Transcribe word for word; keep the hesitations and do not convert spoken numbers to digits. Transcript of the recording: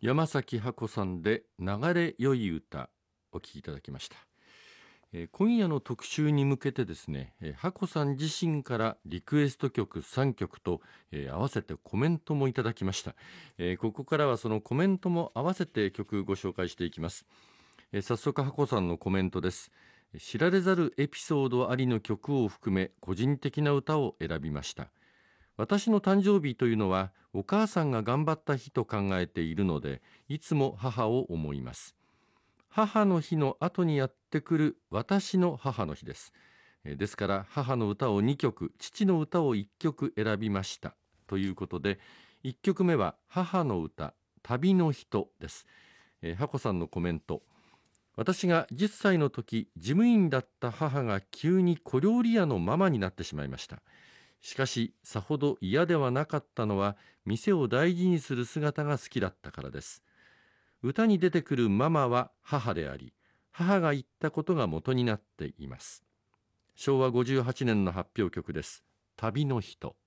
山崎ハコさんで流れよい歌お聴きいただきました。えー今夜の特集に向けてですね、えー、ハコさん自身からリクエスト曲さんきょくと、えー合わせてコメントもいただきました。えーここからはそのコメントも合わせて曲ご紹介していきます。えー早速ハコさんのコメントです。知られざるエピソードありの曲を含め個人的な歌を選びました。私の誕生日というのはお母さんが頑張った日と考えているので、いつも母を思います。母の日の後にやってくる私の母の日です。えーですから母の歌をにきょく、父の歌をいっきょく選びましたということで、いっきょくめは母の歌旅の人です。えー、ハコさんのコメント。私がじゅっさいの時、事務員だった母が急に小料理屋のママになってしまいました。しかしさほど嫌ではなかったのは、店を大事にする姿が好きだったからです。歌に出てくるママは母であり、母が言ったことが元になっています。しょうわごじゅうはちねんの発表曲です。旅の人。